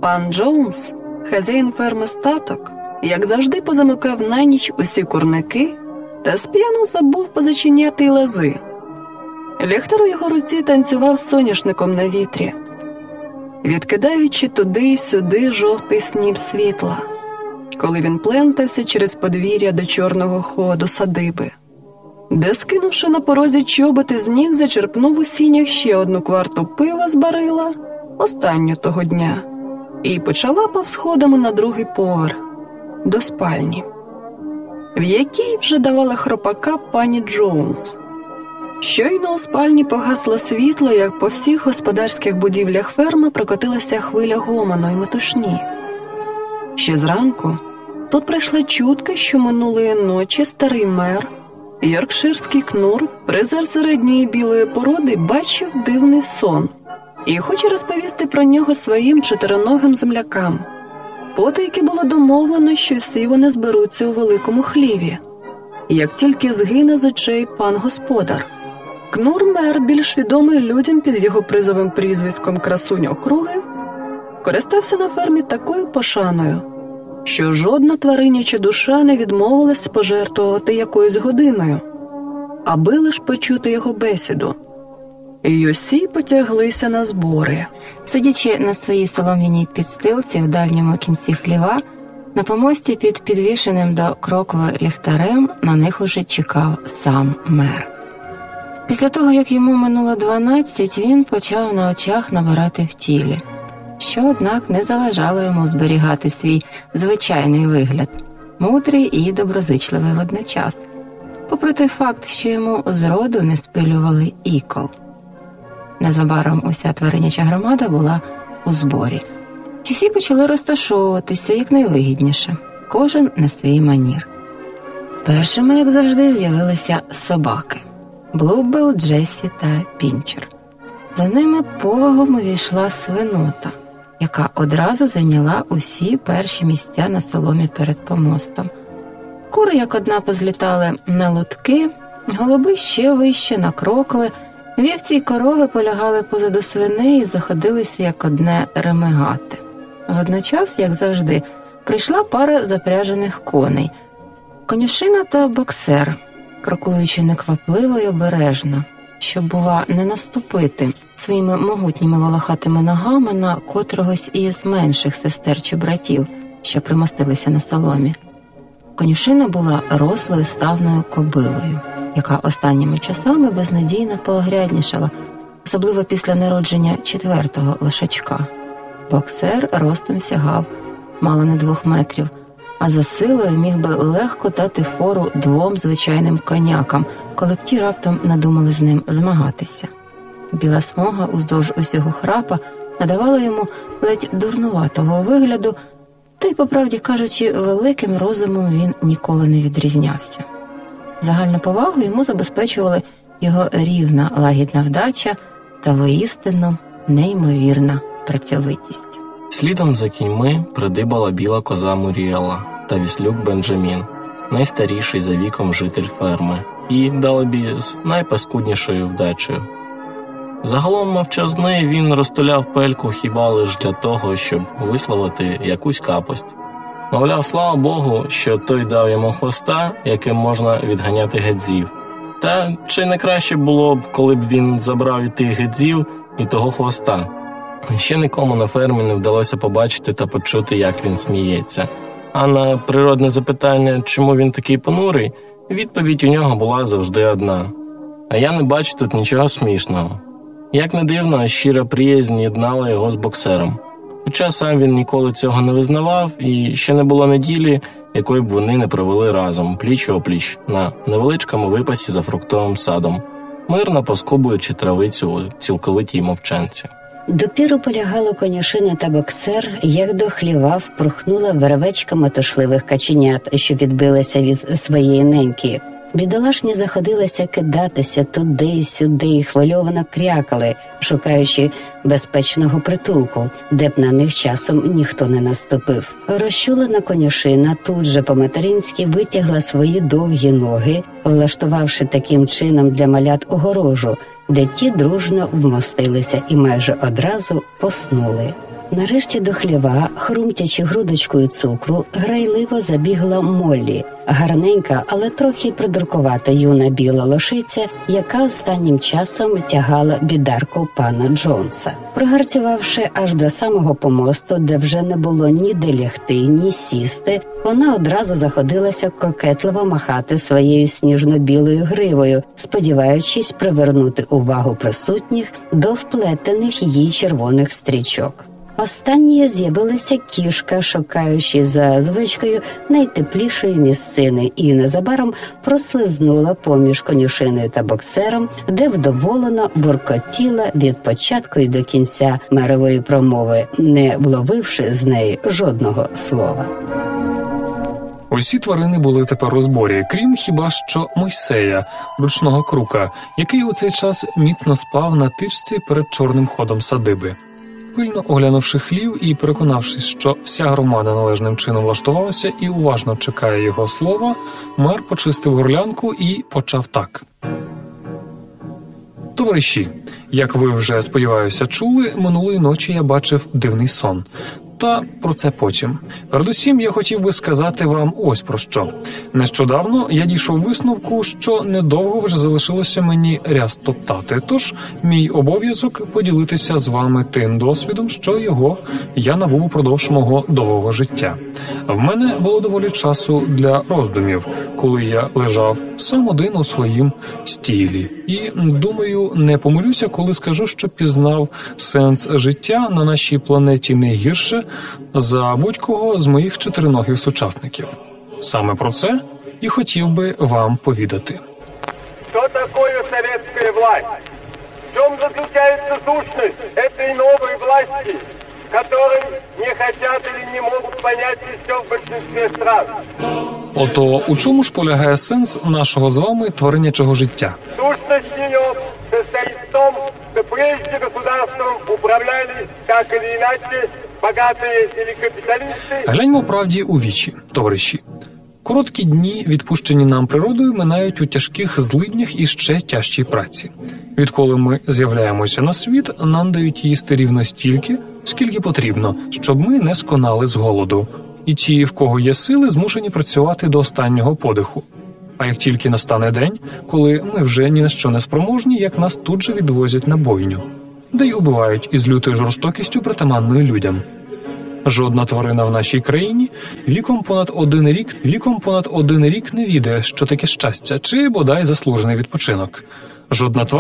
Пан Джоунс, хазяїн ферми Статок, як завжди позамикав на ніч усі курники та сп'яну забув позачиняти й лази. Ліхтар у його руці танцював соняшником на вітрі, відкидаючи туди й сюди жовтий сніп світла, коли він плентався через подвір'я до чорного ходу садиби, де, скинувши на порозі чоботи з ніг, зачерпнув у сінях ще 1 кварту пива з барила, останню того дня, і почалапав сходами на 2-й поверх, до спальні, в якій вже давала хропака пані Джоунс. Щойно у спальні погасло світло, як по всіх господарських будівлях ферми прокотилася хвиля гомону й метушні. Ще зранку тут прийшли чутки, що минулої ночі старий мер, йоркширський кнур, призер середньої білої породи, бачив дивний сон і хоче розповісти про нього своїм чотириногим землякам. Потайки було домовлено, що всі вони зберуться у великому хліві, як тільки згине з очей пан господар. Кнур-мер, більш відомий людям під його призовим прізвиськом «Красунь округи», користався на фермі такою пошаною, що жодна твариняча душа не відмовилась пожертвувати якоюсь годиною, аби лиш почути його бесіду. І усі потяглися на збори. Сидячи на своїй солом'яній підстилці в дальньому кінці хліва, на помості під підвішеним до крокви ліхтарем на них уже чекав сам мер. Після того, як йому минуло 12, він почав на очах набирати в тілі, що, однак, не заважало йому зберігати свій звичайний вигляд, мудрий і доброзичливий водночас, попри той факт, що йому зроду не спилювали ікол. Незабаром уся твариняча громада була у зборі. Всі почали розташовуватися якнайвигідніше, кожен на свій манір. Першими, як завжди, з'явилися собаки – Блубел, Джесі та Пінчер. За ними повагом увійшла свинота, яка одразу зайняла усі перші місця на соломі перед помостом. Кури, як одна, позлітали на лутки, голуби ще вище на крокви, вівці й корови полягали позаду свиней і заходилися як одне ремигати. Водночас, як завжди, прийшла пара запряжених коней – конюшина та боксер, крокуючи неквапливо й обережно, щоб, бува, не наступити своїми могутніми волохатими ногами на котрогось із менших сестер чи братів, що примостилися на соломі. Конюшина була рослою ставною кобилою, яка останніми часами безнадійно поогряднішала, особливо після народження 4-го лошачка. Боксер ростом сягав мало не 2 метрів, а за силою міг би легко дати фору 2 звичайним конякам, коли б ті раптом надумали з ним змагатися. Біла смуга уздовж усього храпа надавала йому ледь дурнуватого вигляду, та й, по правді кажучи, великим розумом він ніколи не відрізнявся. Загальну повагу йому забезпечували його рівна лагідна вдача та воістину неймовірна працьовитість. Слідом за кіньми придибала біла коза Муріела та віслюк Бенджамін, найстаріший за віком житель ферми, і, далебі, з найпаскуднішою вдачею. Загалом мовчазний він розтуляв пельку хіба лиш для того, щоб висловити якусь капость. Мовляв, слава Богу, що той дав йому хвоста, яким можна відганяти гедзів. Та чи не краще було б, коли б він забрав і тих гедзів, і того хвоста? Ще нікому на фермі не вдалося побачити та почути, як він сміється. А на природне запитання, чому він такий понурий, відповідь у нього була завжди одна. А я не бачу тут нічого смішного. Як не дивно, щира приязнь єднала його з боксером. Хоча сам він ніколи цього не визнавав, і ще не було неділі, якої б вони не провели разом, пліч-опліч, на невеличкому випасі за фруктовим садом, мирно поскубуючи травицю у цілковитій мовчанці. Допіру полягало конюшина та боксер, як до хліва впорхнула вервечка метушливих каченят, що відбилися від своєї неньки. Бідолашні заходилися кидатися туди й сюди і хвильовано крякали, шукаючи безпечного притулку, де б на них часом ніхто не наступив. Розчулена конюшина тут же по-материнськи витягла свої довгі ноги, влаштувавши таким чином для малят огорожу, де ті дружно вмостилися і майже одразу поснули. Нарешті до хліва, хрумтячи грудочкою цукру, грайливо забігла Моллі, гарненька, але трохи придуркувата юна біла лошиця, яка останнім часом тягала бідарку пана Джонса. Прогарцювавши аж до самого помосту, де вже не було ніде лягти, ні сісти, вона одразу заходилася кокетливо махати своєю сніжно-білою гривою, сподіваючись привернути увагу присутніх до вплетених їй червоних стрічок. Останньою з'явилася кішка, шукаючи за звичкою найтеплішої місцини, і незабаром прослизнула поміж конюшиною та боксером, де вдоволено воркотіла від початку й до кінця мерової промови, не вловивши з неї жодного слова. Усі тварини були тепер у зборі, крім хіба що Мойсея, ручного крука, який у цей час міцно спав на тичці перед чорним ходом садиби. Пильно оглянувши хлів і переконавшись, що вся громада належним чином влаштувалася і уважно чекає його слова, мер почистив горлянку і почав так. Товариші, як ви вже, сподіваюся, чули, минулої ночі я бачив дивний сон. Та про це потім. Передусім, я хотів би сказати вам ось про що. Нещодавно я дійшов висновку, що недовго вже залишилося мені ряст топтати, тож мій обов'язок поділитися з вами тим досвідом, що його я набув упродовж мого довгого життя. В мене було доволі часу для роздумів, коли я лежав сам один у своїм стілі. І, думаю, не помилюся, коли скажу, що пізнав сенс життя на нашій планеті не гірше за будь-кого з моїх чотириногих сучасників. Саме про це і хотів би вам повідати. Что такое советская власть? В чем заключается сущность этой новой власти, которой не хотят или не могут понять еще в большинстве стран? Ото у чому ж полягає сенс нашого з вами тваринячого життя? Сущность ее состоит в том, что прежде государством управляли так или иначе богатые или капиталисты. Гляньмо правді у вічі, товариші. Короткі дні, відпущені нам природою, минають у тяжких злиднях і ще тяжчій праці. Відколи ми з'являємося на світ, нам дають їсти рівно стільки, скільки потрібно, щоб ми не сконали з голоду. І ті, в кого є сили, змушені працювати до останнього подиху. А як тільки настане день, коли ми вже ні на що не спроможні, як нас тут же відвозять на бойню, де й убивають із лютою жорстокістю, притаманною людям. Жодна тварина в нашій країні віком понад один рік не відає, що таке щастя, чи бодай заслужений відпочинок. Жодна тварина